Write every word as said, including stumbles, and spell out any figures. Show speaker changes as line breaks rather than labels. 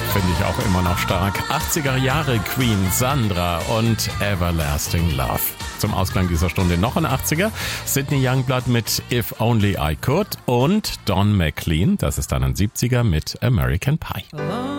Finde ich auch immer noch stark. achtziger Jahre Queen, Sandra und Everlasting Love. Zum Ausklang dieser Stunde noch ein achtziger. Sidney Youngblood mit If Only I Could und Don McLean, das ist dann ein siebziger mit American Pie.